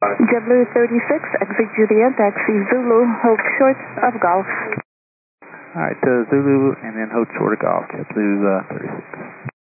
JetBlue 36, exit Juliet, taxi Zulu, hold short of Golf. Alright, Zulu and then hold short of Golf, JetBlue 36.